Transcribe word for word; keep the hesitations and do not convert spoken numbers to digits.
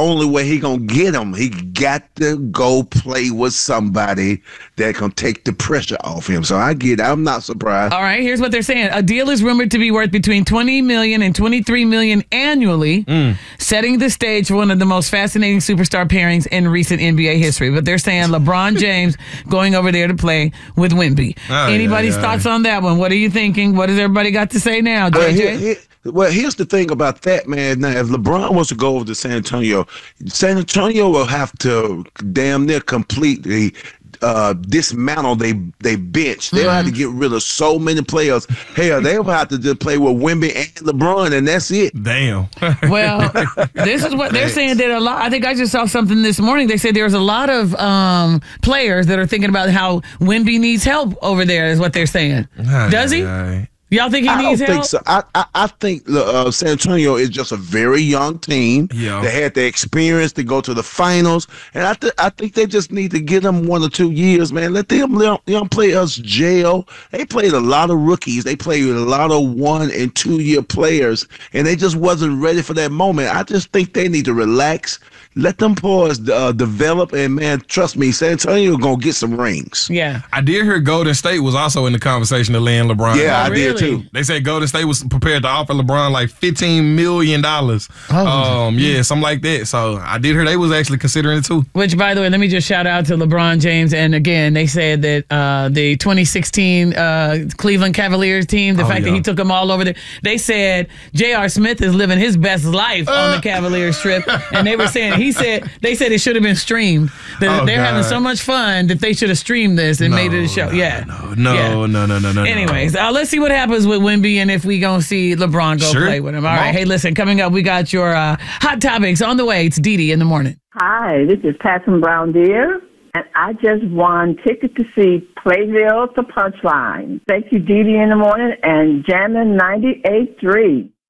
only way he gonna get him. He got to go play with somebody that can take the pressure off him. So I get it. I'm not surprised. All right, here's what they're saying. A deal is rumored to be worth between twenty million dollars and twenty-three million dollars annually, mm. setting the stage for one of the most fascinating superstar pairings in recent N B A history. But they're saying LeBron James going over there to play with Wemby. Oh, Anybody's yeah, yeah. thoughts on that one? What are you thinking? What does everybody got to say now, J J? Well, here, here, well, here's the thing about that, man. Now, if LeBron wants to go over to San Antonio, San Antonio will have to damn near completely uh, dismantle they they bench. They'll mm-hmm. have to get rid of so many players. Hell, they'll have to just play with Wemby and LeBron, and that's it. Damn. Well, this is what they're saying that a lot. I think I just saw something this morning. They said there's a lot of um, players that are thinking about how Wemby needs help over there. Is what they're saying. Aye, Does he? Aye. Y'all think he I needs don't help? think so. I, I, I think uh, San Antonio is just a very young team. Yeah. They had the experience to go to the finals, and I, th- I think they just need to give them one or two years, man. Let them young, young players jail. They played a lot of rookies. They played with a lot of one and two year players, and they just wasn't ready for that moment. I just think they need to relax. Let them boys uh, develop, and man, trust me, San Antonio gonna get some rings. Yeah, I did hear Golden State was also in the conversation to land LeBron. Yeah, oh, I really? did too. They said Golden State was prepared to offer LeBron like fifteen million dollars. Oh. Um, yeah, something like that. So I did hear they was actually considering it too. Which, by the way, let me just shout out to LeBron James. And again, they said that uh, the twenty sixteen uh, Cleveland Cavaliers team, the oh, fact yeah. that he took them all over there, they said J R. Smith is living his best life uh. on the Cavaliers trip. And they were saying, he said, they said it should have been streamed. That oh, they're God. having so much fun that they should have streamed this and no, made it a show. No, yeah. No, no, yeah. no, no, no, no, no. Anyways, uh, let's see what happens with Wemby and if we gonna see LeBron go sure. play with him. All right. Hey, listen, coming up, we got your uh, hot topics on the way. It's Dee Dee in the morning. Hi, this is Patson Brown Deere, and I just won ticket to see Playville to Punchline. Thank you, Dee Dee in the morning, and Jammin' ninety-eight point three.